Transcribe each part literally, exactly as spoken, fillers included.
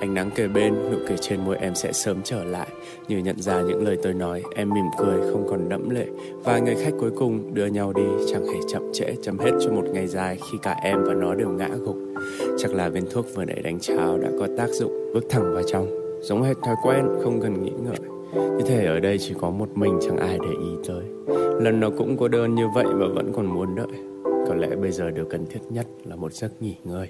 Ánh nắng kề bên, nụ cười trên môi em sẽ sớm trở lại. Như nhận ra những lời tôi nói, em mỉm cười không còn đẫm lệ. Và người khách cuối cùng đưa nhau đi, chẳng hề chậm trễ, chấm hết cho một ngày dài khi cả em và nó đều ngã gục. Chắc là viên thuốc vừa nãy đánh cháo đã có tác dụng, bước thẳng vào trong, giống hệt thói quen, không cần nghĩ ngợi. Như thể ở đây chỉ có một mình, chẳng ai để ý tới. Lần nào cũng cô đơn như vậy và vẫn còn muốn đợi. Có lẽ bây giờ điều cần thiết nhất là một giấc nghỉ ngơi.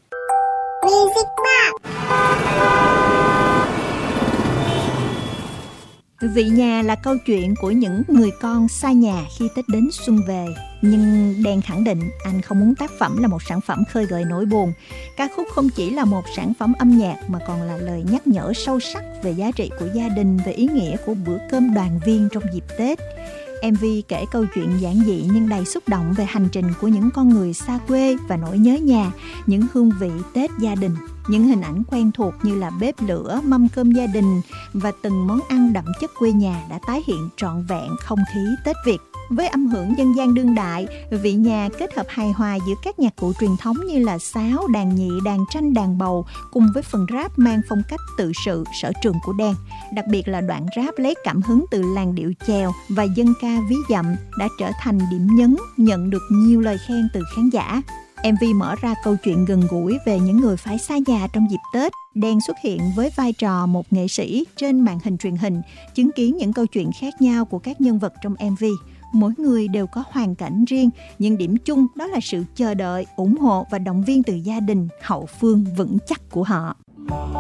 Vị nhà là câu chuyện của những người con xa nhà khi Tết đến xuân về. Nhưng Đen khẳng định anh không muốn tác phẩm là một sản phẩm khơi gợi nỗi buồn. Ca khúc không chỉ là một sản phẩm âm nhạc mà còn là lời nhắc nhở sâu sắc về giá trị của gia đình, về ý nghĩa của bữa cơm đoàn viên trong dịp Tết. em vê kể câu chuyện giản dị nhưng đầy xúc động về hành trình của những con người xa quê và nỗi nhớ nhà, những hương vị Tết gia đình. Những hình ảnh quen thuộc như là bếp lửa, mâm cơm gia đình và từng món ăn đậm chất quê nhà đã tái hiện trọn vẹn không khí Tết Việt. Với âm hưởng dân gian đương đại, vị nhà kết hợp hài hòa giữa các nhạc cụ truyền thống như là sáo, đàn nhị, đàn tranh, đàn bầu cùng với phần rap mang phong cách tự sự sở trường của Đen. Đặc biệt là đoạn rap lấy cảm hứng từ làn điệu chèo và dân ca ví dặm đã trở thành điểm nhấn, nhận được nhiều lời khen từ khán giả. em vê mở ra câu chuyện gần gũi về những người phải xa nhà trong dịp Tết. Đen xuất hiện với vai trò một nghệ sĩ trên màn hình truyền hình, chứng kiến những câu chuyện khác nhau của các nhân vật trong em vê. Mỗi người đều có hoàn cảnh riêng, nhưng điểm chung đó là sự chờ đợi, ủng hộ và động viên từ gia đình, hậu phương vững chắc của họ.